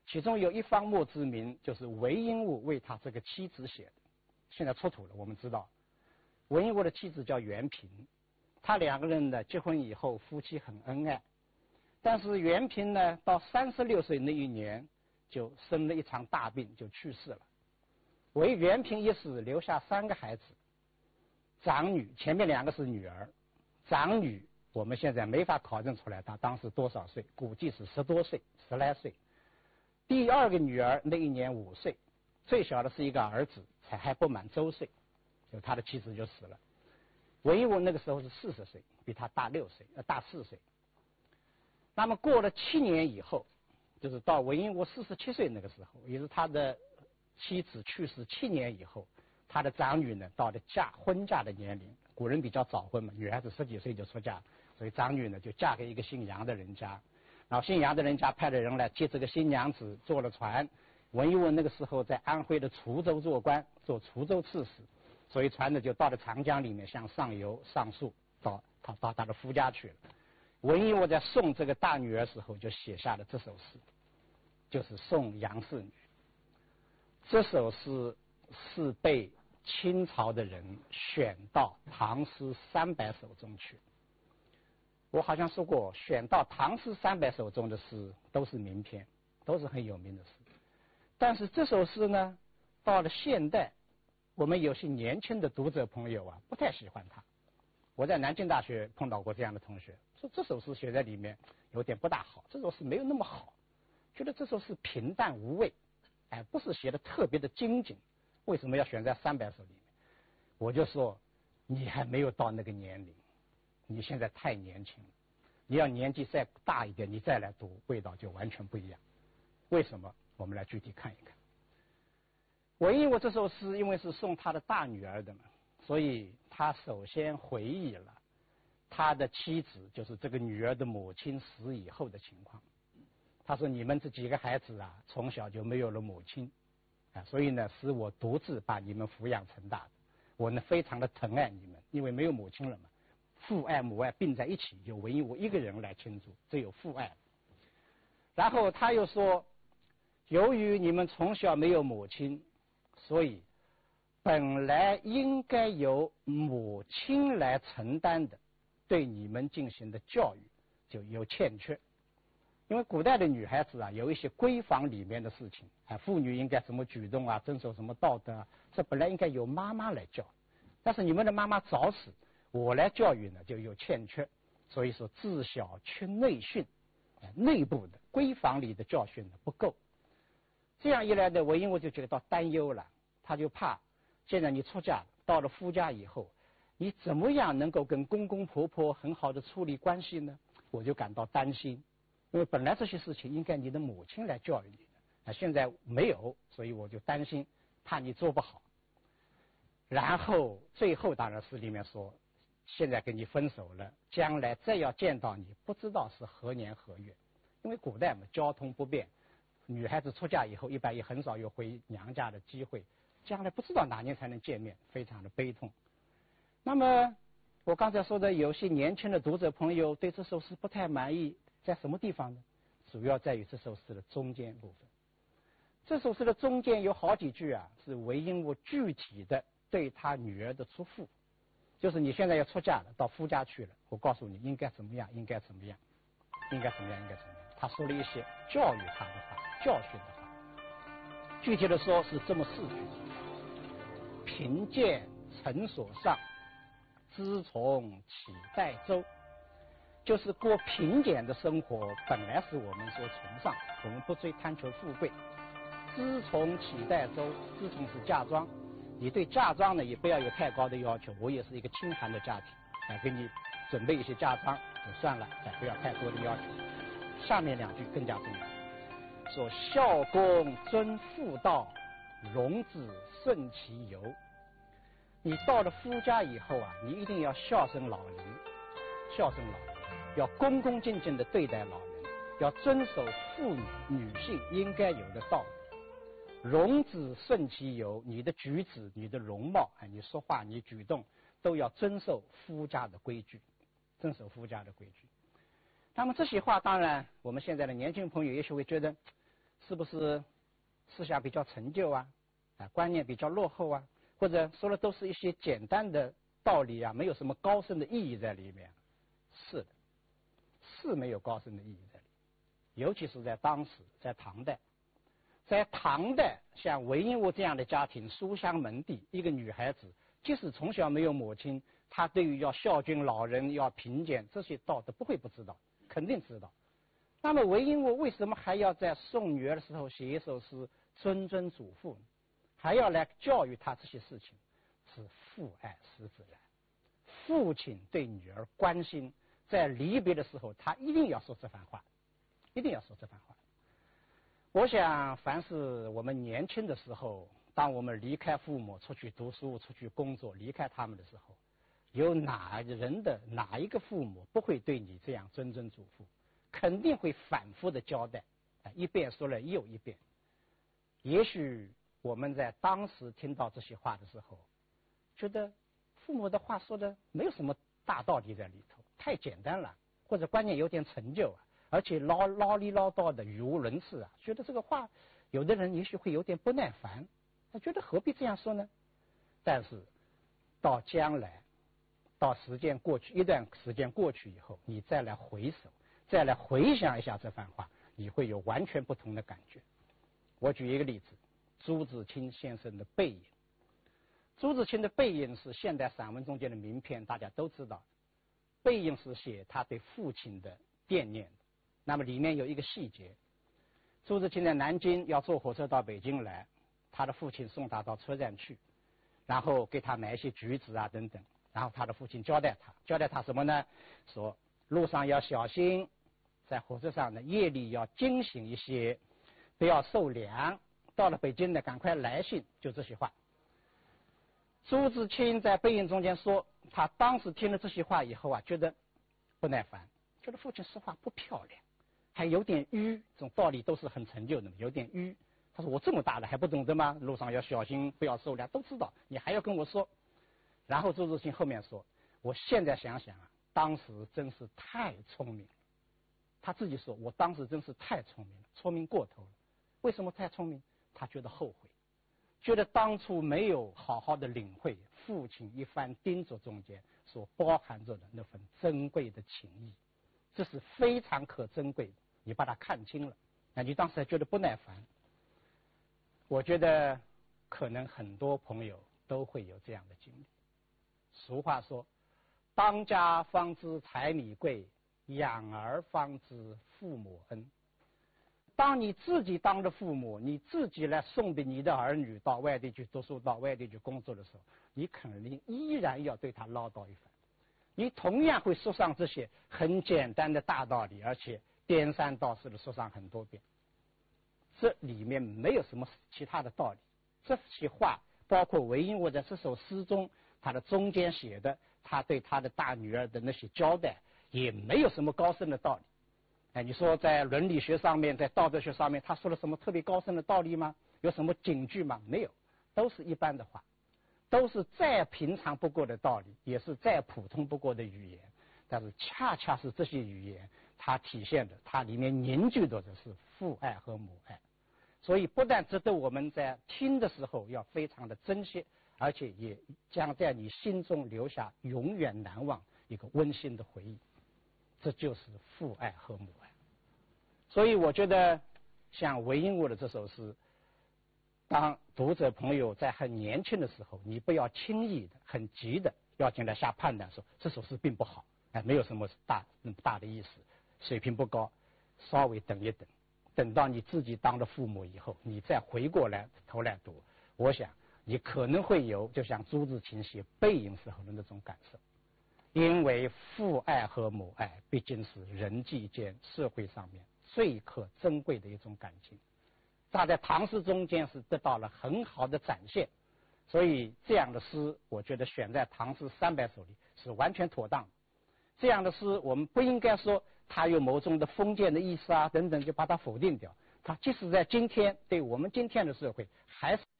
其中有一方墓志铭就是韦应物为他这个妻子写的，现在出土了。我们知道韦应物的妻子叫袁平，他两个人呢结婚以后夫妻很恩爱，但是袁平呢到36岁那一年就生了一场大病就去世了。袁平一死留下3个孩子，长女前面2个是女儿，长女我们现在没法考证出来她当时多少岁，估计是10多岁10来岁。第2个女儿那一年5岁，最小的是一个儿子还不满周岁，就他的妻子就死了。韦应物那个时候是40岁，比他大4岁。那么过了7年以后，就是到韦应物47岁那个时候，也是他的妻子去世7年以后，他的长女呢到了婚嫁的年龄。古人比较早婚嘛，女孩子10几岁就出嫁，所以长女呢就嫁给一个姓杨的人家，然后姓杨的人家派了人来接这个新娘子，坐了船。韦应物那个时候在安徽的滁州做官，做滁州刺史，所以船呢就到了长江里面向上游上溯，到他的夫家去了。韦应物在送这个大女儿时候就写下了这首诗，就是送杨氏女。这首诗是被清朝的人选到唐诗300首中去。我好像说过，选到唐诗300首中的诗都是名篇，都是很有名的诗。但是这首诗呢，到了现代，我们有些年轻的读者朋友啊，不太喜欢它。我在南京大学碰到过这样的同学，说这首诗写在里面有点不大好，这首诗没有那么好，觉得这首诗平淡无味，不是写的特别的精简，为什么要选在300首里面？我就说，你还没有到那个年龄，你现在太年轻了，你要年纪再大一点，你再来读，味道就完全不一样。为什么？我们来具体看一看。韦应物这首诗因为是送他的大女儿的嘛，所以他首先回忆了他的妻子，就是这个女儿的母亲死以后的情况。他说：“你们这几个孩子啊，从小就没有了母亲，所以呢，是我独自把你们抚养成大的。我呢，非常的疼爱你们，因为没有母亲了嘛，父爱母爱并在一起，就唯我一个人来倾注，只有父爱。然后他又说，由于你们从小没有母亲，所以本来应该由母亲来承担的对你们进行的教育就有欠缺。因为古代的女孩子啊，有一些闺房里面的事情，妇女应该怎么举动啊，遵守什么道德啊，这本来应该由妈妈来教，但是你们的妈妈早死，我来教育呢就有欠缺，所以说自小缺内训，内部的闺房里的教训呢不够。这样一来呢，韦应物就觉得到担忧了，他就怕现在你出嫁到了夫家以后，你怎么样能够跟公公婆婆很好的处理关系呢？我就感到担心。因为本来这些事情应该你的母亲来教育你的，现在没有，所以我就担心，怕你做不好。然后最后当然诗里面说，现在跟你分手了，将来再要见到你，不知道是何年何月。因为古代嘛，交通不便，女孩子出嫁以后，一般也很少有回娘家的机会，将来不知道哪年才能见面，非常的悲痛。那么我刚才说的，有些年轻的读者朋友对这首诗不太满意。在什么地方呢？主要在于这首诗的中间部分。这首诗的中间有好几句啊，是韦应物具体的对他女儿的嘱咐，就是你现在要出嫁了，到夫家去了，我告诉你应该怎么样，应该怎么样，应该怎么样，应该怎么样。他说了一些教育他的话，教训的话。具体的说是这么4句：贫贱尘所上，知从启代周。就是过贫俭的生活，本来是我们所崇尚，我们不追贪求富贵。知从启代周，知从是嫁妆，你对嫁妆呢也不要有太高的要求。我也是一个清寒的家庭，给你准备一些嫁妆就算了，不要太多的要求。下面2句更加重要，说孝公遵妇道，容子顺其由。你到了夫家以后啊，你一定要孝顺老人，孝顺老人。要恭恭敬敬地对待老人，要遵守妇女性应该有的道德。容子顺其由，你的举止、你的容貌，你说话、你举动，都要遵守夫家的规矩，遵守夫家的规矩。那么这些话，当然我们现在的年轻朋友也许会觉得是不是思想比较陈旧啊？观念比较落后啊？或者说的都是一些简单的道理啊，没有什么高深的意义在里面？是的，是没有高深的意义在里面。尤其是在当时，在唐代，像韦应物这样的家庭，书香门第，一个女孩子，即使从小没有母亲，她对于要孝敬老人、要勤俭这些道德不会不知道，肯定知道。那么韦应物为什么还要在送女儿的时候写一首诗谆谆嘱咐呢？还要来教育她这些事情？是父爱师子然。父亲对女儿关心，在离别的时候，他一定要说这番话，一定要说这番话。我想，凡是我们年轻的时候，当我们离开父母出去读书、出去工作，离开他们的时候，有哪一个父母不会对你这样谆谆嘱咐？肯定会反复的交代，一遍说了又一遍。也许我们在当时听到这些话的时候，觉得父母的话说的没有什么大道理在里头，太简单了，或者观念有点陈旧啊，而且唠里唠叨的语无伦次啊，觉得这个话有的人也许会有点不耐烦，他觉得何必这样说呢？但是到将来，到一段时间过去以后，你再来回首，再来回想一下这番话，你会有完全不同的感觉。我举一个例子，朱自清先生的《背影》。朱自清的《背影》是现代散文中间的名篇，大家都知道。《背影》是写他对父亲的惦念的。那么里面有一个细节，朱自清在南京要坐火车到北京来，他的父亲送他到车站去，然后给他买一些橘子啊等等，然后他的父亲交代他什么呢？说路上要小心，在火车上呢夜里要惊醒一些，不要受凉，到了北京呢赶快来信，就这些话。朱自清在《背影》中间说，他当时听了这些话以后啊，觉得不耐烦，觉得父亲说话不漂亮，还有点迂，这种道理都是很陈旧的，有点迂。他说我这么大了还不懂得吗？路上要小心，不要受凉，都知道，你还要跟我说。然后朱自清后面说，我现在想想啊，当时真是太聪明了。他自己说，我当时真是太聪明了，聪明过头了。为什么太聪明？他觉得后悔，觉得当初没有好好的领会父亲一番叮嘱中间所包含着的那份珍贵的情谊，这是非常可珍贵的。你把它看清了，那你当时还觉得不耐烦。我觉得可能很多朋友都会有这样的经历。俗话说，当家方知柴米贵，养儿方知父母恩。当你自己当着父母，你自己来送给你的儿女到外地去读书，到外地去工作的时候，你肯定依然要对他唠叨一番。你同样会说上这些很简单的大道理，而且颠三倒四的说上很多遍。这里面没有什么其他的道理。这些话，包括韦应物在这首诗中，他的中间写的，他对他的大女儿的那些交代，也没有什么高深的道理。你说在伦理学上面，在道德学上面，他说了什么特别高深的道理吗？有什么警句吗？没有，都是一般的话，都是再平常不过的道理，也是再普通不过的语言。但是恰恰是这些语言，它体现的，它里面凝聚的是父爱和母爱。所以不但值得我们在听的时候要非常的珍惜，而且也将在你心中留下永远难忘一个温馨的回忆。这就是父爱和母爱。所以我觉得像韦应物的这首诗，当读者朋友在很年轻的时候，你不要轻易的很急的要进来下判断说这首诗并不好，没有什么大的意思，水平不高，稍微等一等，等到你自己当了父母以后，你再回过来头来读，我想你可能会有就像朱自清写《背影》时候的那种感受。因为父爱和母爱毕竟是人际间社会上面最可珍贵的一种感情，它在唐诗中间是得到了很好的展现。所以这样的诗我觉得选在唐诗300首里是完全妥当的。这样的诗我们不应该说它有某种的封建的意思啊等等就把它否定掉，它即使在今天对我们今天的社会还是。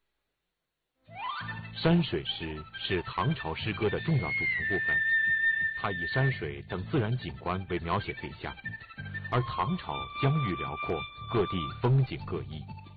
山水诗是唐朝诗歌的重要组成部分，它以山水等自然景观为描写对象，而唐朝疆域辽阔， 各地风景各异。